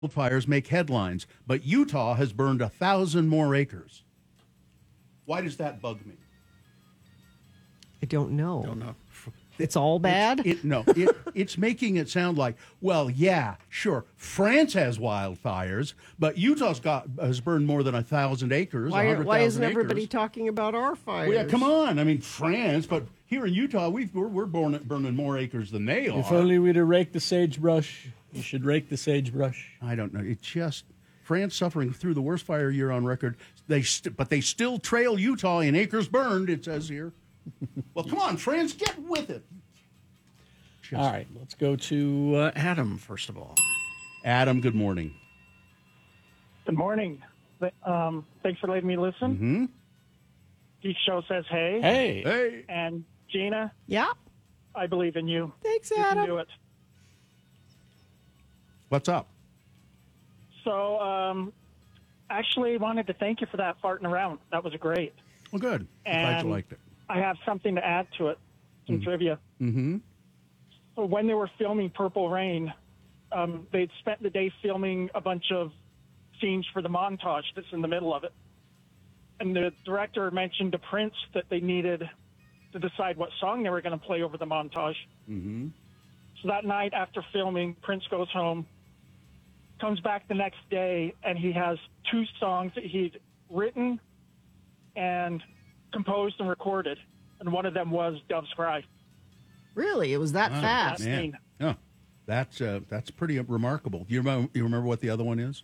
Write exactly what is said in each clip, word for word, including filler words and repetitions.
Wildfires make headlines, but Utah has burned a thousand more acres. Why does that bug me? I don't know. Don't know. It's all bad? It's, it, no, it, it's making it sound like, well, yeah, sure, France has wildfires, but Utah's got has burned more than a thousand acres. Why, why isn't acres. everybody talking about our fires? Well, yeah, come on. I mean, France, but here in Utah, we've, we're, we're burning, burning more acres than they are. If only we'd have raked the sagebrush. You should rake the sagebrush. I don't know. It just, France suffering through the worst fire year on record, They st- but they still trail Utah in acres burned, it says here. Well, come on, France, get with it. Just. All right, let's go to uh, Adam, first of all. Adam, good morning. Good morning. Um, thanks for letting me listen. Mm-hmm. Geek Show says hey. Hey. Hey. And Gina, Yeah. I believe in you. Thanks, You Adam. can do it. What's up? So, um, actually wanted to thank you for that farting around. That was great. Well, good. I'm glad And you liked it. I have something to add to it, some Mm. trivia. Mm-hmm. So when they were filming Purple Rain, um, they'd spent the day filming a bunch of scenes for the montage that's in the middle of it. And the director mentioned to Prince that they needed to decide what song they were going to play over the montage. Mm-hmm. So that night after filming, Prince goes home, comes back the next day, and he has two songs that he'd written and composed and recorded. And one of them was Dove's Cry. Really? It was that Wow, fast? man. Oh, that's, uh, that's pretty remarkable. You remember, you remember what the other one is?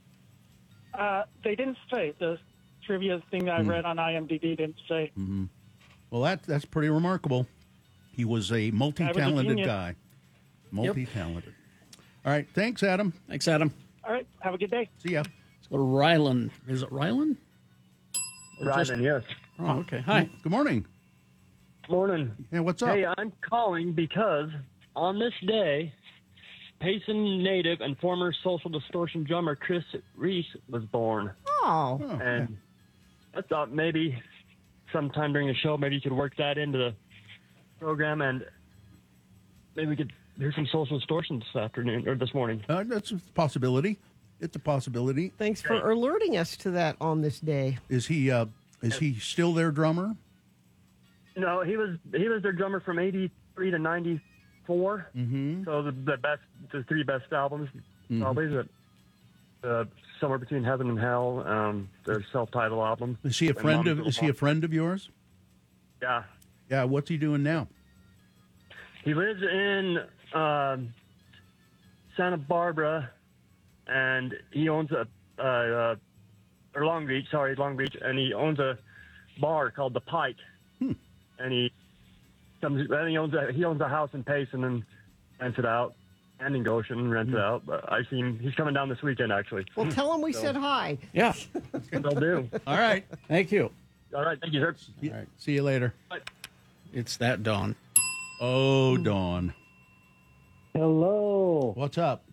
Uh, they didn't say. The trivia thing I Mm. read on I M D B didn't say. Mm-hmm. Well, that, that's pretty remarkable. He was a multi-talented genius. guy. Multi-talented. All right. Thanks, Adam. Thanks, Adam. All right. Have a good day. See ya. Let's go to Rylan. Is it Rylan? Or just- Rylan, yes. Oh, okay. Hi. Good morning. Morning. Yeah, what's up? Hey, I'm calling because on this day, Payson native and former Social Distortion drummer Chris Reese was born. Oh. Oh, And I thought maybe sometime during the show, maybe you could work that into the program and maybe we could hear some Social Distortion this afternoon or this morning. Uh, that's a possibility. It's a possibility. Thanks for alerting us to that on this day. Is he uh, is he still their drummer? No, he was he was their drummer from eighty-three to ninety-four. Mm-hmm. So the, the best, the three best albums, Mhm. probably that uh, somewhere between Heaven and Hell, um, their self-titled album. Is he a And friend Mom's of? Is he a friend of yours? Yeah, Yeah. What's he doing now? he lives in um Santa Barbara, and he owns a uh, uh, or Long Beach, sorry, Long Beach, and he owns a bar called the Pike, Hmm. and he comes. Then he owns a he owns a house in Payson and rents it out, and in Goshen and rents it out. But I seen he's coming down this weekend actually. Well, tell him we said hi. Yeah. They'll do. All right. Thank you. All right, thank you, sir. All right. See you later. It's that Dawn. Oh, Dawn. Hello. What's up?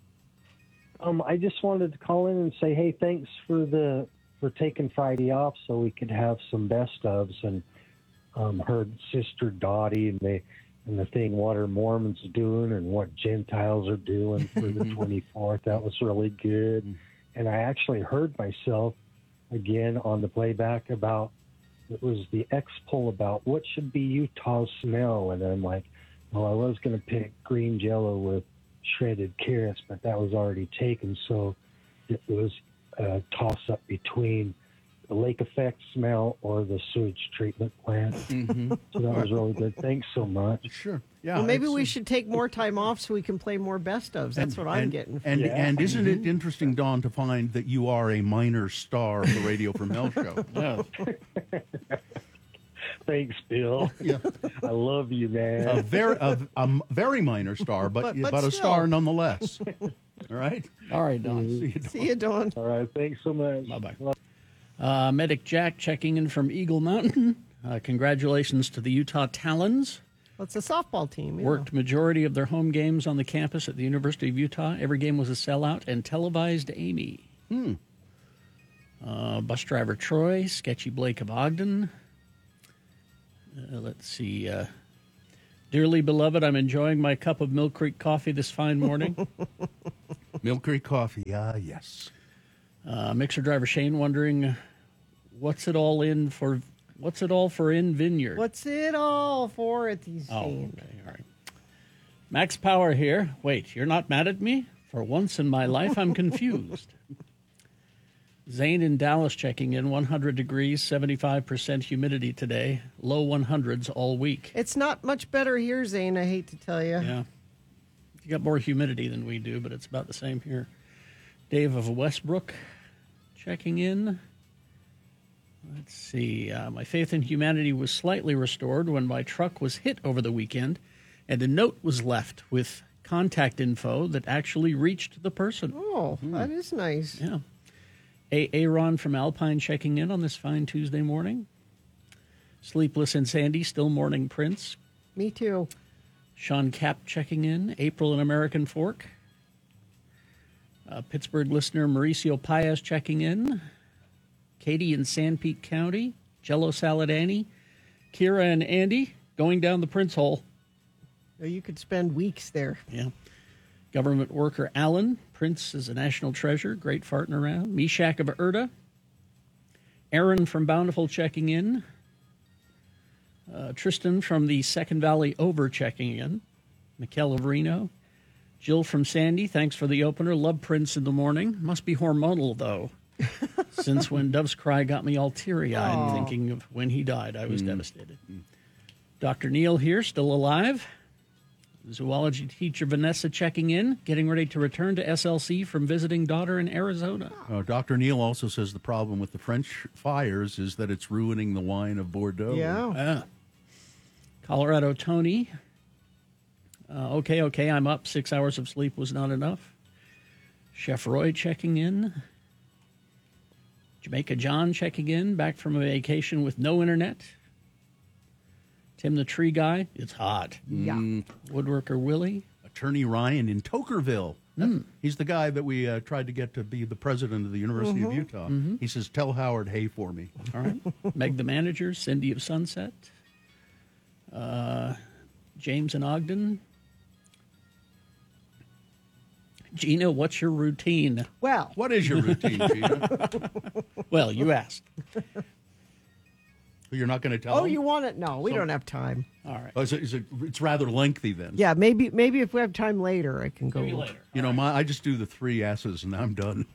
Um, I just wanted to call in and say, hey, thanks for the for taking Friday off so we could have some best ofs, and um, heard Sister Dottie and the and the thing what are Mormons doing and what Gentiles are doing for the twenty-fourth. That was really good, and I actually heard myself again on the playback about it was the X poll about what should be Utah's smell, and I'm like, well, I was going to pick green Jello with shredded carrots, but that was already taken, so it was a toss-up between the lake effect smell or the sewage treatment plant. Mm-hmm. So that was really good. Thanks so much. Sure. Yeah. Well, maybe it's- we should take more time off so we can play more best ofs. That's what I'm and, getting. And Yeah. and isn't it interesting, Dawn, to find that you are a minor star of the Radio from Hell show? Yeah. Thanks, Bill. Yeah. I love you, man. A very a, a very minor star, but But- but, but a still. star nonetheless. All right. All right, Dawn. See you, Dawn. See you, Dawn. All right, thanks so much. Bye-bye. Uh, Medic Jack checking in from Eagle Mountain. Uh, congratulations to the Utah Talons. Well, it's a softball team. yeah. Worked majority of their home games on the campus at the University of Utah. Every game was a sellout and televised Amy. Hmm. Uh, bus driver Troy, Sketchy Blake of Ogden. Uh, let's see. Uh, Dearly beloved, I'm enjoying my cup of Mill Creek coffee this fine morning. Mill Creek Coffee, ah, yes. Uh, mixer driver Shane wondering, what's it all in for? What's it all for in Vineyard? What's it all for at these Oh, scenes? okay, all right. Max Power here. Wait, you're not mad at me? For once in my life, I'm confused. Zane in Dallas checking in. one hundred degrees, seventy-five percent humidity today. Low one hundreds all week. It's not much better here, Zane, I hate to tell you. Yeah. You got more humidity than we do, but it's about the same here. Dave of Westbrook checking in. Let's see. Uh, my faith in humanity was slightly restored when my truck was hit over the weekend, and a note was left with contact info that actually reached the person. Oh, that is nice. Yeah. A. Aaron from Alpine checking in on this fine Tuesday morning. Sleepless in Sandy, still mourning Prince. Me too. Sean Cap checking in. April in American Fork. Uh, Pittsburgh listener Mauricio Paez checking in. Katie in San Pete County. Jello Salad Annie. Kira and Andy going down the Prince hole. Oh, you could spend weeks there. Yeah. Government worker Alan. Prince is a national treasure. Great farting around. Meshach of Erda. Aaron from Bountiful checking in. Uh, Tristan from the Second Valley Over checking in. Mikkel of Reno. Jill from Sandy, thanks for the opener. Love Prince in the morning. Must be hormonal, though. Since when Dove's Cry got me all teary-eyed, Aw. thinking of when he died. I was devastated. Doctor Neil here, still alive. Zoology teacher Vanessa checking in, getting ready to return to S L C from visiting daughter in Arizona. Uh, Doctor Neal also says the problem with the French fires is that it's ruining the wine of Bordeaux. Yeah. Ah. Colorado Tony. Uh, okay, okay, I'm up. Six hours of sleep was not enough. Chef Roy checking in. Jamaica John checking in, back from a vacation with no internet. Tim the Tree Guy, it's hot. Yeah. Woodworker Willie. Attorney Ryan in Tokerville. He's the guy that we uh, tried to get to be the president of the University of Utah. He says, tell Howard Hay for me. All right. Meg the Manager, Cindy of Sunset. Uh, James in Ogden. Gina, what's your routine? Well, What is your routine, Gina? Well, you asked. You're not going to tell oh, him? you want it? No, we So- don't have time. All right. Oh, is it, is it, it's rather lengthy then. Yeah, maybe maybe if we have time later, I can go. Maybe later. You know, my I just do the three S's and I'm done.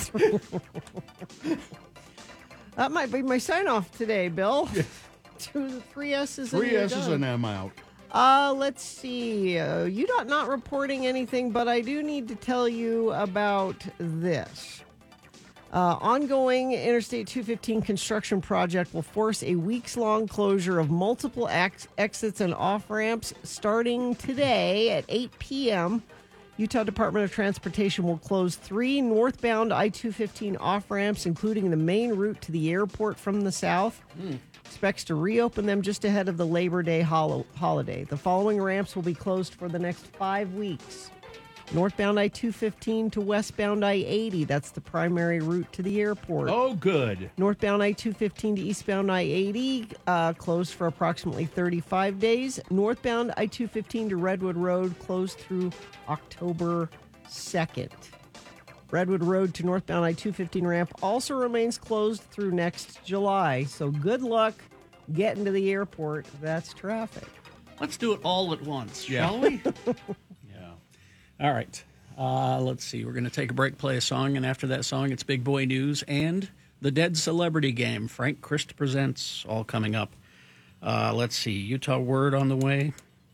That might be my sign off today, Bill. Two, the three S's. and Three you're S's done. and I'm out. Uh, let's see. Uh, U D O T not reporting anything, but I do need to tell you about this. Uh, ongoing Interstate two fifteen construction project will force a weeks-long closure of multiple ex- exits and off-ramps starting today at eight p.m. Utah Department of Transportation will close three northbound I two fifteen off-ramps, including the main route to the airport from the south. Expects to reopen them just ahead of the Labor Day hol- holiday. The following ramps will be closed for the next five weeks. Northbound I two fifteen to westbound I eighty. That's the primary route to the airport. Oh, good. Northbound I two fifteen to eastbound I eighty, uh, closed for approximately thirty-five days. Northbound I two fifteen to Redwood Road, closed through October second. Redwood Road to northbound I two fifteen ramp also remains closed through next July. So good luck getting to the airport. That's traffic. Let's do it all at once, Yeah. shall we? Yeah. All right. Uh, let's see. We're going to take a break, play a song, and after that song, it's Big Boy News and the Dead Celebrity Game. Frank Christ Presents, all coming up. Uh, let's see. Utah Word on the way.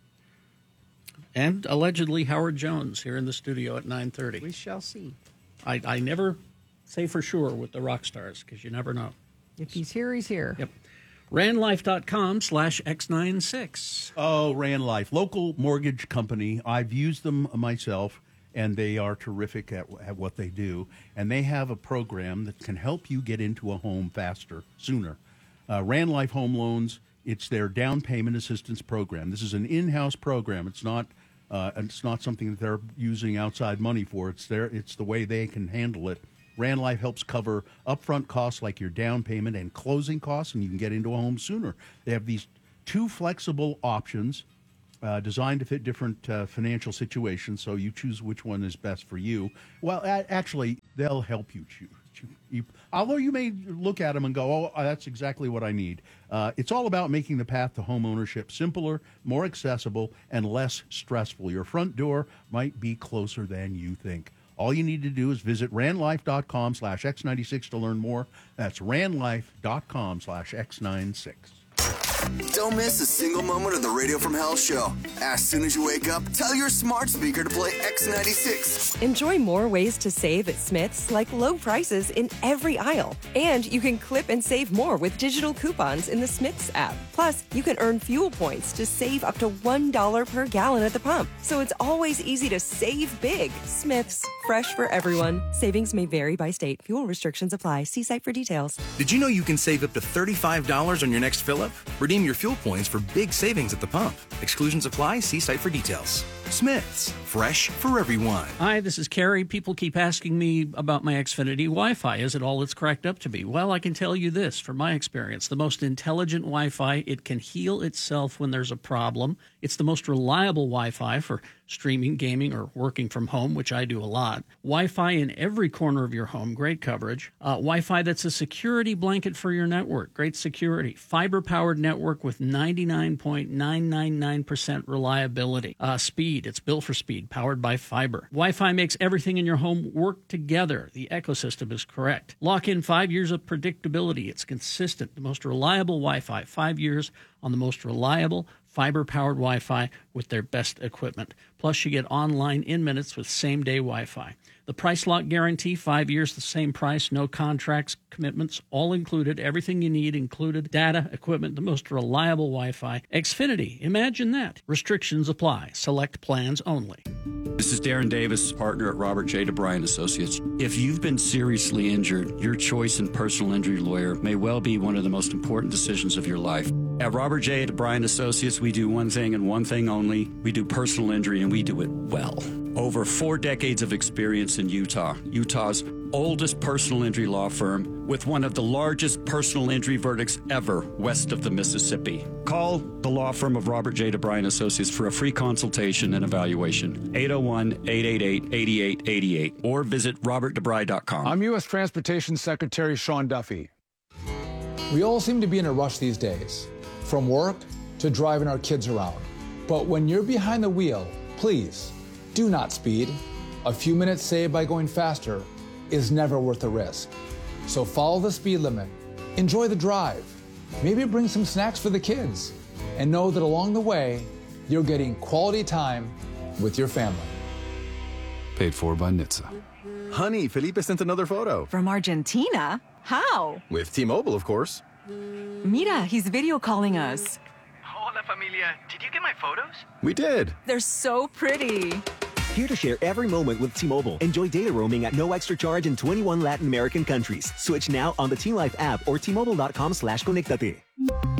And allegedly Howard Jones here in the studio at nine thirty. We shall see. I, I never say for sure with the rock stars because you never know. If he's here, he's here. Yep. Ranlife.com slash X96. Oh, Rand Life, local mortgage company. I've used them myself, and they are terrific at, at what they do. And they have a program that can help you get into a home faster, sooner. Uh, Rand Life Home Loans, it's their down payment assistance program. This is an in-house program. It's not uh, it's not something that they're using outside money for. It's their, it's the way they can handle it. Rand Life helps cover upfront costs like your down payment and closing costs, and you can get into a home sooner. They have these two flexible options. uh, designed to fit different uh, financial situations, so you choose which one is best for you. Well, a- actually, they'll help you choose. You, although you may look at them and go, oh, that's exactly what I need. Uh, it's all about making the path to home ownership simpler, more accessible, and less stressful. Your front door might be closer than you think. All you need to do is visit ranlife.com slash x96 to learn more. That's ranlife.com slash x96. Don't miss a single moment of the Radio from Hell show. As soon as you wake up, tell your smart speaker to play X ninety-six. Enjoy more ways to save at Smith's, like low prices in every aisle. And you can clip and save more with digital coupons in the Smith's app. Plus, you can earn fuel points to save up to one dollar per gallon at the pump. So it's always easy to save big. Smith's, fresh for everyone. Savings may vary by state. Fuel restrictions apply. See site for details. Did you know you can save up to thirty-five dollars on your next fill-up? Redeem your fuel points for big savings at the pump. Exclusions apply. See site for details. Smith's, fresh for everyone. Hi, this is Carrie. People keep asking me about my Xfinity Wi-Fi. Is it all it's cracked up to be? Well, I can tell you this from my experience. The most intelligent Wi-Fi, it can heal itself when there's a problem. It's the most reliable Wi-Fi for streaming, gaming, or working from home, which I do a lot. Wi-Fi in every corner of your home, great coverage. Uh, Wi-Fi that's a security blanket for your network, great security. Fiber-powered network with ninety-nine point nine nine nine percent reliability. Uh, speed, it's built for speed, powered by fiber. Wi-Fi makes everything in your home work together. The ecosystem is correct. Lock in five years of predictability. It's consistent. The most reliable Wi-Fi, five years on the most reliable fiber-powered Wi-Fi with their best equipment. Plus, you get online in minutes with same-day Wi-Fi. The price lock guarantee, five years, the same price, no contracts, commitments, all included, everything you need included, data, equipment, the most reliable Wi-Fi. Xfinity, imagine that. Restrictions apply. Select plans only. This is Darren Davis, partner at Robert J. DeBryan Associates. If you've been seriously injured, your choice in personal injury lawyer may well be one of the most important decisions of your life. At Robert J. DeBryan Associates, we do one thing and one thing only. We do personal injury, and we do it well. Over four decades of experience in Utah, Utah's oldest personal injury law firm with one of the largest personal injury verdicts ever west of the Mississippi. Call the law firm of Robert J. DeBryan Associates for a free consultation and evaluation. eight oh one, eight eight eight, eight eight eight eight or visit robert debry dot com. I'm U S Transportation Secretary Sean Duffy. We all seem to be in a rush these days, from work to driving our kids around. But when you're behind the wheel, please do not speed. A few minutes saved by going faster is never worth the risk. So follow the speed limit, enjoy the drive, maybe bring some snacks for the kids, and know that along the way, you're getting quality time with your family. Paid for by N H T S A. Honey, Felipe sent another photo. From Argentina? How? With T-Mobile, of course. Mira, he's video calling us. Hola, familia. Did you get my photos? We did. They're so pretty. Here to share every moment with T-Mobile. Enjoy data roaming at no extra charge in twenty-one Latin American countries. Switch now on the T-Life app or T Mobile dot com slash conectate.